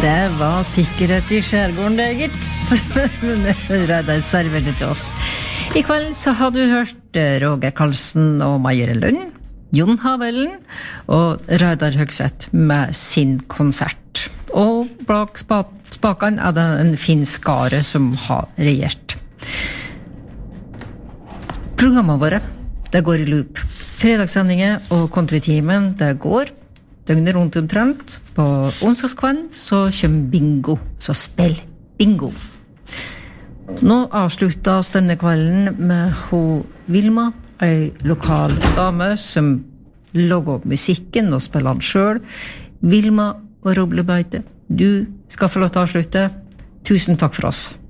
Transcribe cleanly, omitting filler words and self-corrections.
Det var sikkerhet I skjærgården, det, gitt. Reidar serverte til oss. I kveld så har du hørt Roger Karlsen og Majere Lund, Jon Havelen og Reidar Høgseth med sin konsert. Og bak spakan det en fin skare som har regjert. Programmet våre, det går I loop. Fredagssendinger og kontritimen, det går døgnet rundt omtrent. På onsdagskvann så kommer bingo, så spill bingo. Nå avsluttes denne kvelden med Vilma, en lokal dame som lager musikken og spiller den selv. Vilma og Roblebeite, du skal få lov til å avslutte. Tusen takk for oss.